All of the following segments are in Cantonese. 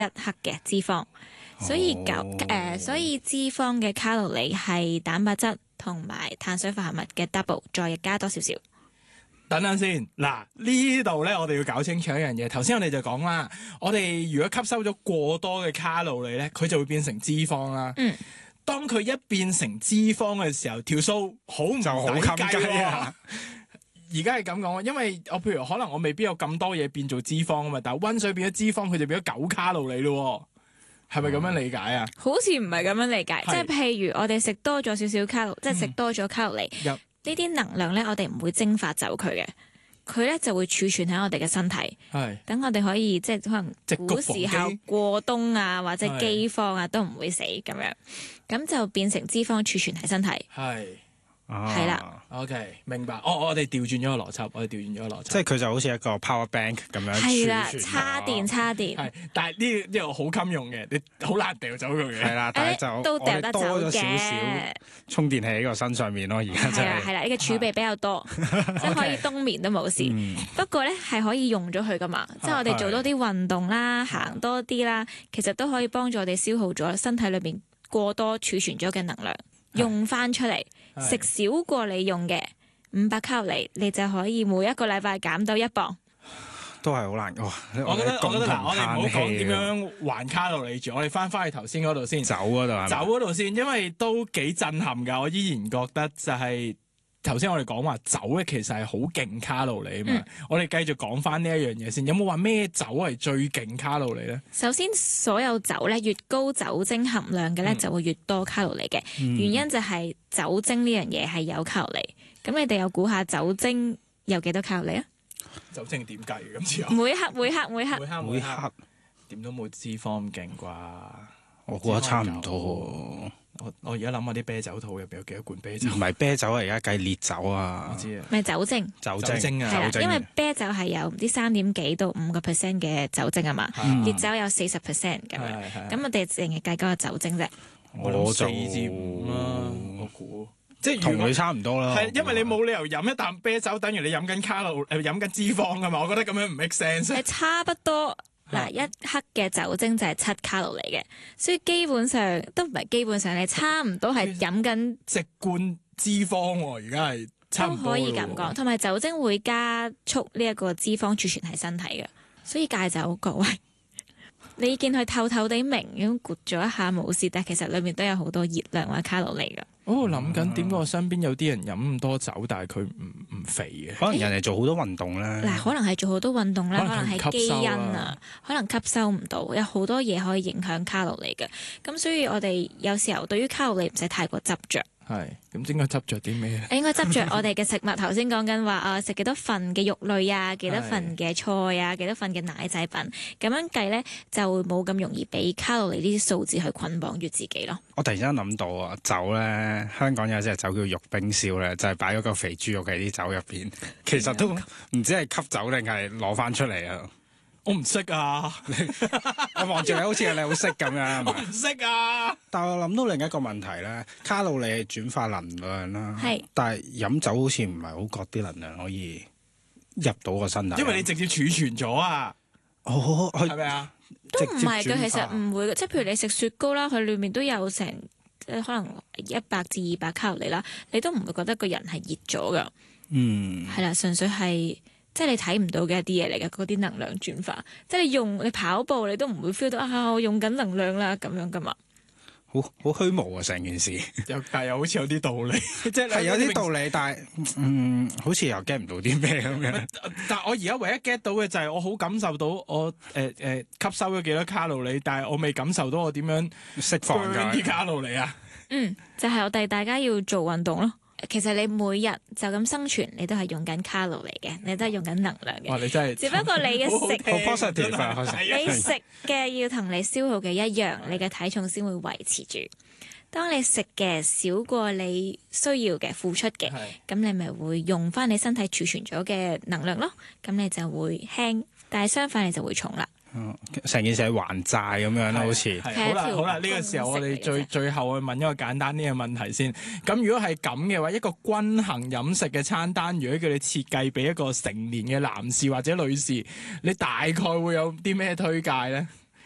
克嘅脂肪，所以所以脂肪嘅卡路里係蛋白質同埋碳水化合物嘅 double， 再加多少少。 等等先，嗱呢度咧，我哋要搞清楚一樣嘢。頭先我哋就講啦，我哋如果吸收咗過多嘅卡路里咧，佢就會變成脂肪啦。當佢一變成脂肪嘅時候，條數好唔抵計啊！而家係咁講，因為我譬如可能我未必有咁多嘢變做脂肪啊嘛，但係溫水變咗脂肪，佢就變咗9卡路里咯，係咪咁樣理解啊？ 好似唔係咁樣理解，即係譬如我哋食多咗少少卡路，即係食多咗卡路里，呢啲能量咧，我哋唔會蒸發走佢嘅，佢咧就會儲存喺我哋嘅身體，等我哋可以即係可能古時候過冬啊或者饑荒啊都唔會死咁樣，咁就變成脂肪儲存喺身體。係啦 ，OK， 明白。我哋調轉咗個邏輯， 即係佢就好似一個 power bank 咁樣。 係啦，插電。 係，但係呢個好襟用嘅，你好難掉走佢嘅。 係啦，但係就都掉得走嘅。 多咗少少充電器喺個身上面咯，而家真係。 係啦，呢個儲備比較多，即係可以冬眠都冇事。不過咧係可以用咗佢噶嘛，即係我哋做多啲運動啦，行多啲啦，其實都可以幫助我哋消耗咗身體裏邊過多儲存咗嘅能量，用翻出嚟。食少過你用嘅500卡路里，你就可以每一個禮拜減到1磅。 都係好難哇！ 我覺得嗱，我哋唔好講點樣還卡路里住，我哋翻去頭先嗰度先。 走嗰度先，因為都幾震撼㗎。我依然覺得就係頭先我哋講話酒咧，其實係好勁卡路里啊嘛。我哋繼續講翻呢一樣嘢先。有冇話咩酒係最勁卡路里咧？ 首先，所有酒咧越高酒精含量嘅咧就會越多卡路里嘅。原因就係酒精呢樣嘢係有卡路里。咁你哋有估下酒精有幾多卡路里啊？ 酒精點計嘅咁似？ 每克點都冇脂肪咁勁啩？ 我估得差唔多。 我而家諗下啲啤酒肚入邊有幾多罐啤酒？ 唔係啤酒啊，而家計烈酒啊。 我知啊。 咪酒精啊， 係啦，因為啤酒係有唔知3.幾到5% 嘅酒精啊嘛，烈酒有40% 咁樣。咁我哋淨係計嗰個酒精啫。 我諗4至5啦，我估。即係同佢差唔多啦。 係，因為你冇理由飲一啖啤酒，等於你飲緊飲緊脂肪㗎嘛。我覺得咁樣唔 make sense。 係差不多。嗱，1克嘅酒精就係7卡路里嘅，所以基本上都唔係基本上，你差唔多係飲緊直灌脂肪喎。而家係差唔多。 都可以咁講，同埋酒精會加速呢一個脂肪儲存喺身體嘅，所以戒酒各位，你見佢透透地明咁咕咗一下冇事，但係其實裏面都有好多熱量或者卡路里㗎。 我諗緊點解我身邊有啲人飲咁多酒，但係佢唔肥嘅？ 可能人哋做好多運動咧。 嗱，可能係做好多運動啦，可能係基因啊，可能吸收唔到，有好多嘢可以影響卡路里嘅。咁所以我哋有時候對於卡路里唔使太過執着。 係，咁應該執着啲咩咧？ 應該執着我哋嘅食物。頭先講緊話食幾多份嘅肉類啊，幾多份嘅菜啊，幾多份嘅奶製品，咁樣計咧就冇咁容易俾卡路里呢啲數字去捆綁住自己咯。 我突然間諗到啊，酒咧，香港有隻酒叫玉冰燒咧，就係擺咗個肥豬肉喺啲酒入邊，其實都唔知係吸酒定係攞翻出嚟啊！ 我唔識啊！ 我望住你好似你好識咁樣。 我唔識啊！ 但係我諗到另一個問題咧，卡路里係轉化能量啦， 係， 但係飲酒好似唔係好覺啲能量可以入到個身體。 因為你直接儲存咗啊！係咪啊？ 都唔係嘅，其實唔會嘅，即係譬如你食雪糕啦，佢裏面都有成可能100至200卡路里啦，你都唔會覺得個人係熱咗㗎。係啦，純粹係。即係你睇唔到嘅一啲嘢嚟嘅，嗰啲能量轉化，即係你跑步你都唔會 feel 到我用緊能量啦咁樣噶嘛， 好虛無啊成件事， 但又好似有啲道理，即係有啲道理，但係好似又 get 唔到啲咩咁樣。 但係我而家唯一 get 到嘅就係我好感受到我吸收咗幾多卡路里，但係我未感受到我點樣釋放啲卡路里啊。 就係我哋大家要做運動咯。其實你每日就咁生存，你都係用緊卡路里嘅，你都係用緊能量嘅。 哇！你真係， 只不過你嘅你食嘅要同你消耗嘅一樣，你嘅體重先會維持住。當你食嘅少過你需要嘅付出嘅，咁你咪會用翻你身體儲存咗嘅能量咯。咁你就會輕，但係相反你就會重啦。 成件事係還債咁樣啦，好似。 好啦，呢個時候我哋最後去問一個簡單啲嘅問題先。咁如果係咁嘅話，一個均衡飲食嘅餐單，如果叫你設計俾一個成年嘅男士或者女士，你大概會有啲咩推介咧？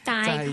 大概